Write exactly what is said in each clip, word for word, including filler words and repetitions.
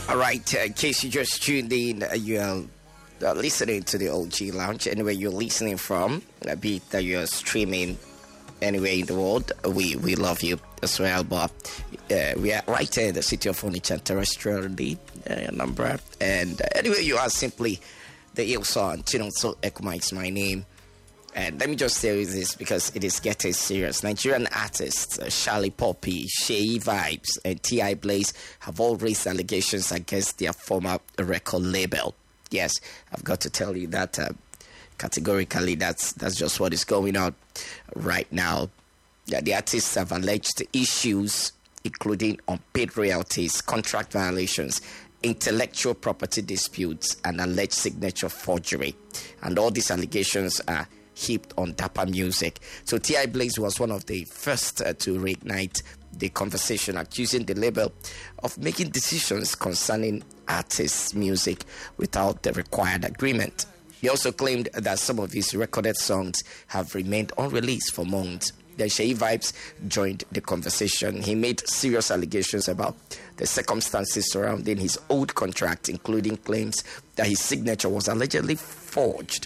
All right, uh, in case you just tuned in, uh, you're uh, listening to the O G Lounge. Anywhere you're listening from, uh, be it that you're streaming anywhere in the world, we, we love you as well. But uh, we are right here in the city of Onitsha, terrestrial indeed, uh, number. And uh, anyway, you are simply the ill son. Chinonso Ekuma is my name. And let me just tell you this because it is getting serious. Nigerian artists uh, Charlie Poppy, Shay Vibes, and T I Blaze have all raised allegations against their former record label. Yes, I've got to tell you that uh, categorically. That's that's just what is going on right now. Yeah, the artists have alleged issues including unpaid royalties, contract violations, intellectual property disputes, and alleged signature forgery. And all these allegations are heaped on Dapper Music. So T I Blaze was one of the first uh, to reignite the conversation, accusing the label of making decisions concerning artists' music without the required agreement. He also claimed that some of his recorded songs have remained unreleased for months. Then Shay Vibes joined the conversation. He made serious allegations about the circumstances surrounding his old contract, including claims that his signature was allegedly forged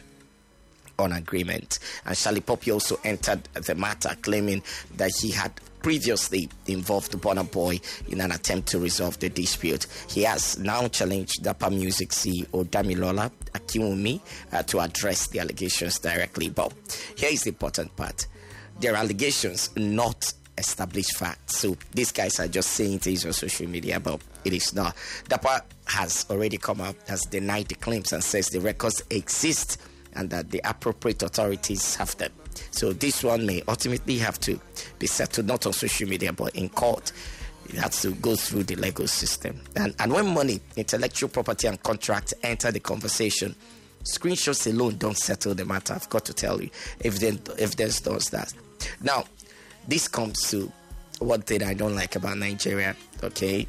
on agreement. And Charlie Poppy also entered the matter, claiming that he had previously involved Burna Boy in an attempt to resolve the dispute. He has now challenged Dapper Music C E O Damilola Akinwumi uh, to address the allegations directly. But here is the important part. There are allegations, not established facts. So these guys are just saying things on social media, but it is not. Dapper has already come out, has denied the claims and says the records exist and that the appropriate authorities have them. So this one may ultimately have to be settled not on social media but in court. It has to go through the legal system. And, and when money, intellectual property and contracts enter the conversation, screenshots alone don't settle the matter. I've got to tell you, evidence, evidence does that. Now, this comes to one thing I don't like about Nigeria, okay?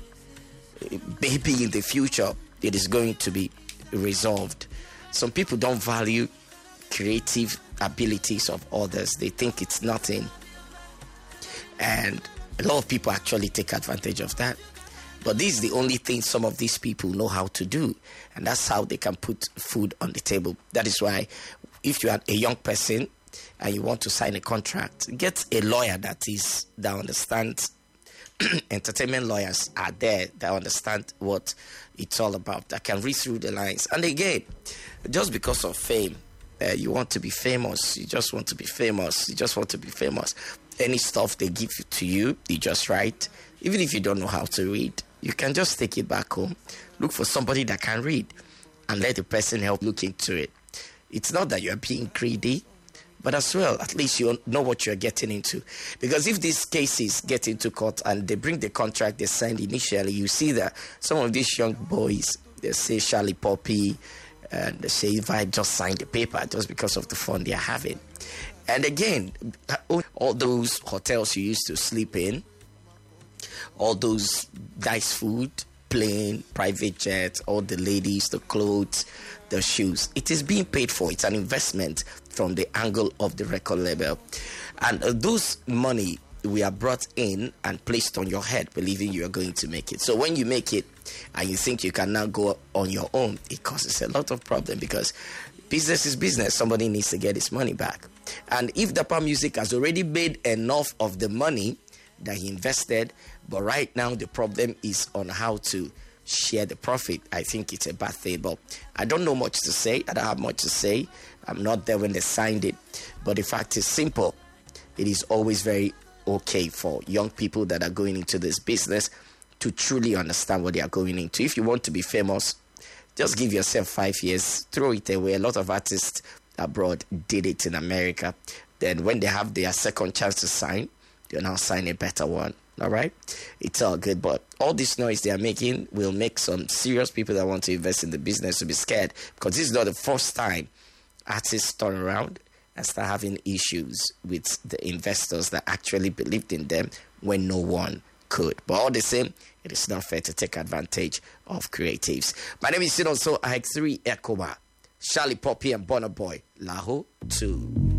Maybe in the future, it is going to be resolved. Some people don't value creative abilities of others. They think it's nothing. And a lot of people actually take advantage of that. But this is the only thing some of these people know how to do. And that's how they can put food on the table. That is why if you are a young person and you want to sign a contract, get a lawyer that is that understands. Entertainment lawyers are there that understand what it's all about, that can read through the lines. And again, just because of fame, uh, you want to be famous, you just want to be famous, you just want to be famous. Any stuff they give to you, you just write. Even if you don't know how to read, you can just take it back home, look for somebody that can read, and let the person help look into it. It's not that you're being greedy, but as well, at least you know what you're getting into. Because if these cases get into court and they bring the contract they signed initially, you see that some of these young boys, they say Charlie Poppy and they say Vibe just signed the paper just because of the fun they're having. And again, all those hotels you used to sleep in, all those nice food, plane, private jets, all the ladies, the clothes, the shoes, it is being paid for. It's an investment from the angle of the record label. And uh, those money we are brought in and placed on your head, believing you are going to make it. So when you make it and you think you can now go on your own, it causes a lot of problem because business is business. Somebody needs to get his money back. And if Dapper Music has already made enough of the money that he invested, but right now the problem is on how to share the profit, I think it's a bad thing. But I don't know much to say. I don't have much to say. I'm not there when they signed it. But the fact is simple. It is always very okay for young people that are going into this business to truly understand what they are going into. If you want to be famous, just give yourself five years, throw it away. A lot of artists abroad did it in America. Then when they have their second chance to sign, they'll now sign a better one. All right, it's all good, but all this noise they are making will make some serious people that want to invest in the business to be scared, because this is not the first time artists turn around and start having issues with the investors that actually believed in them when no one could. But all the same, it is not fair to take advantage of creatives. My name is Chinonso Ekuma, Charlie Poppy and Burna Boy, Laho two.